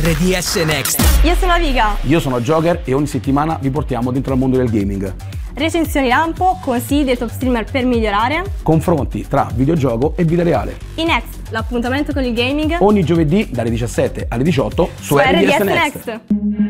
RDS Next. Io sono Aviga. Io sono Joker e ogni settimana vi portiamo dentro al mondo del gaming. Recensioni lampo, consigli dei top streamer per migliorare. Confronti tra videogioco e vita reale. Next, l'appuntamento con il gaming. Ogni giovedì dalle 17 alle 18 su RDS Next.